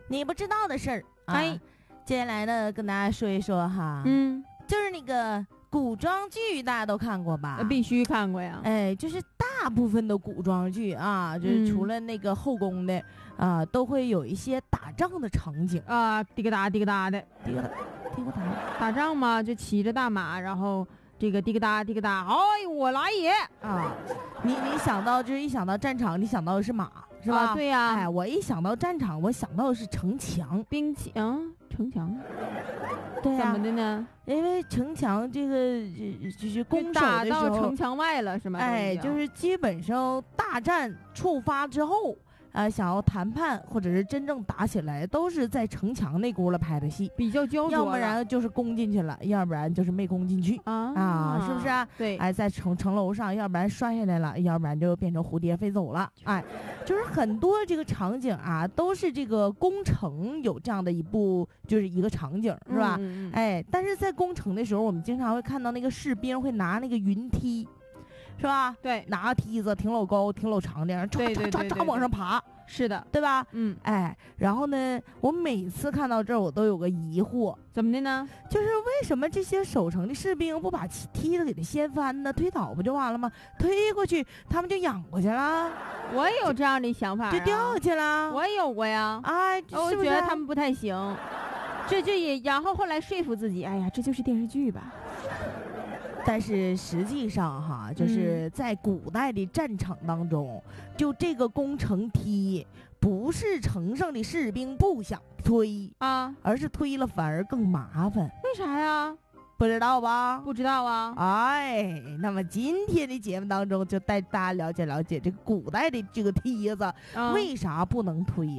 你不知道的事儿。 哎， 接下来呢，跟大家说一说哈，就是那个古装剧，大家都看过吧？ 必须看过呀。 哎，就是大部分的古装剧啊，就是除了那个后宫的啊，都会有一些打仗的场景啊，滴个哒滴个哒的， 滴个哒， 打仗嘛，就骑着大马，然后这个滴个哒滴个哒，哎，我来也啊！你想到就是一想到战场，你想到的是马是吧？ 对呀。 哎，我一想到战场，我想到的是城墙、 兵器啊，城墙。 对呀， 怎么的呢？ 因为城墙这个就是攻守的时候， 打到城墙外了是吗？ 哎，就是基本上大战触发之后。想要谈判或者是真正打起来，都是在城墙那轱辘拍的戏， 比较焦灼， 要不然就是攻进去了，要不然就是没攻进去啊，是不是啊？ 对， 哎，在城楼上，要不然摔下来了，要不然就变成蝴蝶飞走了，哎，就是很多这个场景啊，都是这个攻城有这样的就是一个场景，是吧？哎，但是在攻城的时候，我们经常会看到那个士兵会拿那个云梯。是吧？ 对， 拿个梯子挺老高、挺老长的，唰往上爬。 是的， 对吧？ 哎， 然后呢，我每次看到这儿，我都有个疑惑， 怎么的呢？ 就是为什么这些守城的士兵不把梯子给它掀翻呢？推倒不就完了吗？推过去，他们就仰过去了。 我也有这样的想法， 就掉下去了。 我也有过呀。 哎， 我觉得他们不太行，这就也，然后后来说服自己，哎呀，这就是电视剧吧。 但是实际上哈，就是在古代的战场当中，就这个攻城梯不是城上的士兵不想推啊， 而是推了反而更麻烦。 为啥呀？ 不知道吧？ 不知道啊。 哎，那么今天的节目当中就带大家了解了解这个古代的这个梯子为啥不能推。